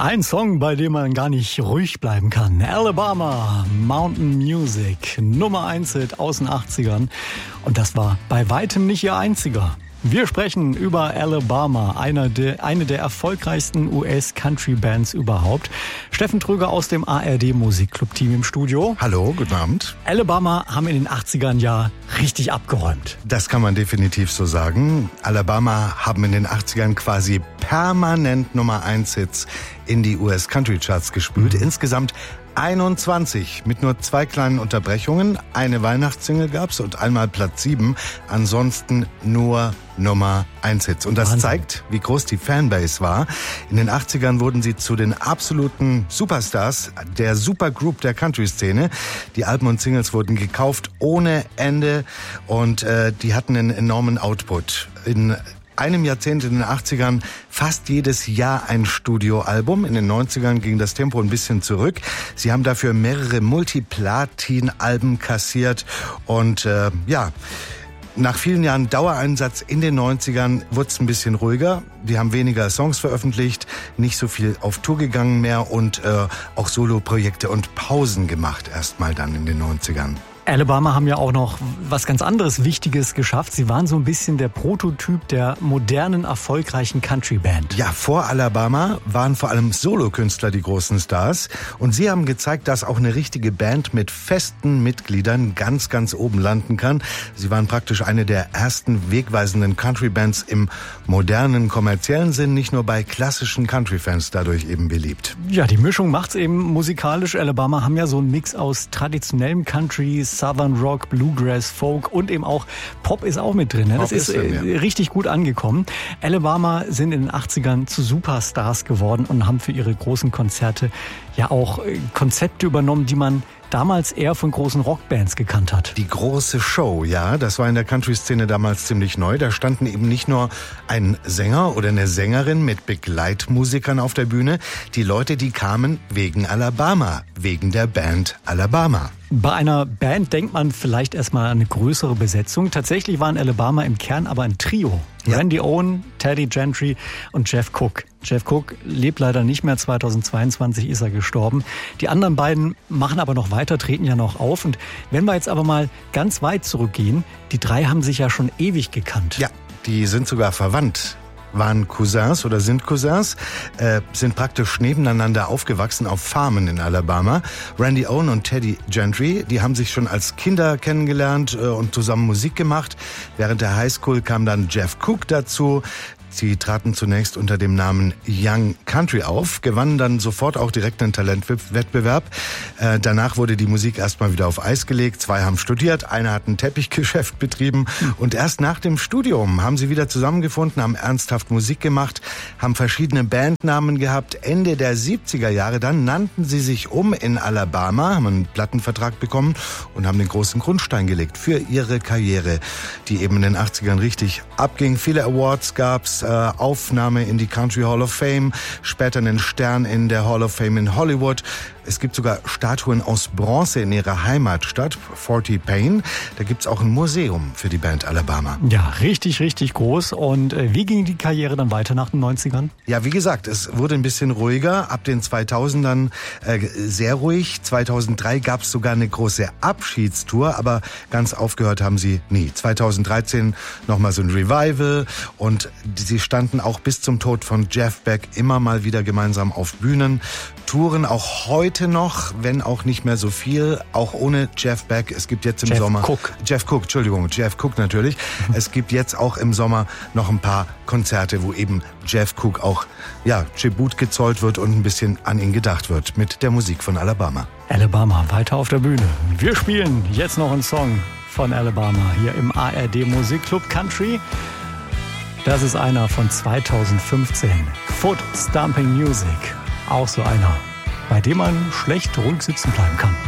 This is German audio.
Ein Song, bei dem man gar nicht ruhig bleiben kann. Alabama, Mountain Music, Nummer 1 Hit aus den 80ern. Und das war bei weitem nicht ihr einziger. Wir sprechen über Alabama, eine der erfolgreichsten US-Country-Bands überhaupt. Steffen Tröger aus dem ARD-Musikclub-Team im Studio. Hallo, guten Abend. Alabama haben in den 80ern ja richtig abgeräumt. Das kann man definitiv so sagen. Alabama haben in den 80ern quasi permanent Nummer 1 Hits in die US-Country-Charts gespült. Insgesamt 21 mit nur 2 kleinen Unterbrechungen. Eine Weihnachtssingle gab's und einmal Platz 7. Ansonsten nur Nummer 1 Hits. Und das Wahnsinn. zeigt, wie groß die Fanbase war. In den 80ern wurden sie zu den absoluten Superstars der Supergroup der Country-Szene. Die Alben und Singles wurden gekauft ohne Ende und die hatten einen enormen Output. In einem Jahrzehnt in den 80ern fast jedes Jahr ein Studioalbum. In den 90ern ging das Tempo ein bisschen zurück. Sie haben dafür mehrere Multiplatin-Alben kassiert und nach vielen Jahren Dauereinsatz in den 90ern wurde es ein bisschen ruhiger. Die haben weniger Songs veröffentlicht, nicht so viel auf Tour gegangen mehr und auch Soloprojekte und Pausen gemacht erstmal dann in den 90ern. Alabama haben ja auch noch was ganz anderes Wichtiges geschafft. Sie waren so ein bisschen der Prototyp der modernen, erfolgreichen Country-Band. Ja, vor Alabama waren vor allem Solokünstler die großen Stars. Und sie haben gezeigt, dass auch eine richtige Band mit festen Mitgliedern ganz, ganz oben landen kann. Sie waren praktisch eine der ersten wegweisenden Country-Bands im modernen, kommerziellen Sinn, nicht nur bei klassischen Country-Fans dadurch eben beliebt. Ja, die Mischung macht's eben musikalisch. Alabama haben ja so einen Mix aus traditionellem Country, Southern Rock, Bluegrass, Folk und eben auch Pop ist auch mit drin. Ne? Das ist richtig gut angekommen. Alabama sind in den 80ern zu Superstars geworden und haben für ihre großen Konzerte ja auch Konzepte übernommen, die man damals eher von großen Rockbands gekannt hat. Die große Show, ja, das war in der Country-Szene damals ziemlich neu. Da standen eben nicht nur ein Sänger oder eine Sängerin mit Begleitmusikern auf der Bühne. Die Leute, die kamen wegen Alabama, wegen der Band Alabama. Bei einer Band denkt man vielleicht erstmal an eine größere Besetzung. Tatsächlich waren Alabama im Kern aber ein Trio. Ja. Randy Owen, Teddy Gentry und Jeff Cook. Jeff Cook lebt leider nicht mehr, 2022 ist er gestorben. Die anderen beiden machen aber noch weiter, treten ja noch auf. Und wenn wir jetzt aber mal ganz weit zurückgehen, die drei haben sich ja schon ewig gekannt. Ja, die sind sogar verwandt. Waren Cousins oder sind Cousins, sind praktisch nebeneinander aufgewachsen auf Farmen in Alabama. Randy Owen und Teddy Gentry, die haben sich schon als Kinder kennengelernt und zusammen Musik gemacht. Während der Highschool kam dann Jeff Cook dazu. Sie traten zunächst unter dem Namen Young Country auf, gewannen dann sofort auch direkt einen Talentwettbewerb. Danach wurde die Musik erstmal wieder auf Eis gelegt. 2 haben studiert, einer hat ein Teppichgeschäft betrieben. Und erst nach dem Studium haben sie wieder zusammengefunden, haben ernsthaft Musik gemacht, haben verschiedene Bandnamen gehabt. Ende der 70er Jahre dann nannten sie sich um in Alabama, haben einen Plattenvertrag bekommen und haben den großen Grundstein gelegt für ihre Karriere, die eben in den 80ern richtig abging. Viele Awards gab's. Aufnahme in die Country Hall of Fame, später einen Stern in der Hall of Fame in Hollywood. Es gibt sogar Statuen aus Bronze in ihrer Heimatstadt, Fort Payne. Da gibt's auch ein Museum für die Band Alabama. Ja, richtig, richtig groß. Und wie ging die Karriere dann weiter nach den 90ern? Ja, wie gesagt, es wurde ein bisschen ruhiger. Ab den 2000ern sehr ruhig. 2003 gab's sogar eine große Abschiedstour, aber ganz aufgehört haben sie nie. 2013 nochmal so ein Revival und sie standen auch bis zum Tod von Jeff Beck immer mal wieder gemeinsam auf Bühnen. Touren auch heute noch, wenn auch nicht mehr so viel, auch ohne Jeff Beck. Es gibt jetzt im Sommer... Jeff Cook natürlich. Es gibt jetzt auch im Sommer noch ein paar Konzerte, wo eben Jeff Cook auch Tribut gezollt wird und ein bisschen an ihn gedacht wird mit der Musik von Alabama. Alabama, weiter auf der Bühne. Wir spielen jetzt noch einen Song von Alabama hier im ARD Musikclub Country. Das ist einer von 2015. Foot Stomping Music. Auch so einer, bei dem man schlecht ruhig sitzen bleiben kann.